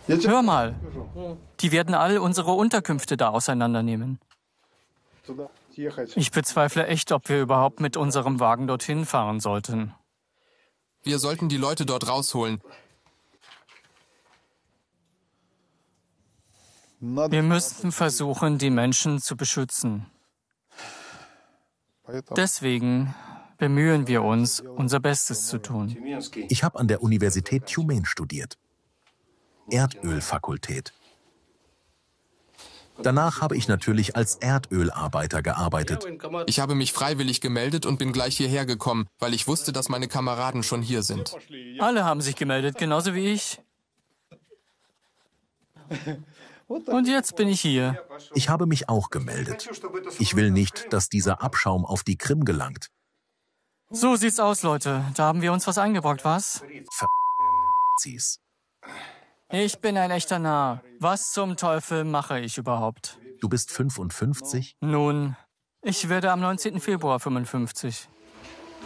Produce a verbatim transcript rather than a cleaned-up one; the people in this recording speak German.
Hör mal, die werden all unsere Unterkünfte da auseinandernehmen. Ich bezweifle echt, ob wir überhaupt mit unserem Wagen dorthin fahren sollten. Wir sollten die Leute dort rausholen. Wir müssten versuchen, die Menschen zu beschützen. Deswegen bemühen wir uns, unser Bestes zu tun. Ich habe an der Universität Tjumen studiert. Erdölfakultät. Danach habe ich natürlich als Erdölarbeiter gearbeitet. Ich habe mich freiwillig gemeldet und bin gleich hierher gekommen, weil ich wusste, dass meine Kameraden schon hier sind. Alle haben sich gemeldet, genauso wie ich. Und jetzt bin ich hier. Ich habe mich auch gemeldet. Ich will nicht, dass dieser Abschaum auf die Krim gelangt. So sieht's aus, Leute. Da haben wir uns was eingebrockt, was? Ver sie's. Ich bin ein echter Narr. Was zum Teufel mache ich überhaupt? Du bist fünfundfünfzig? Nun, ich werde am neunzehnten Februar fünfundfünfzig.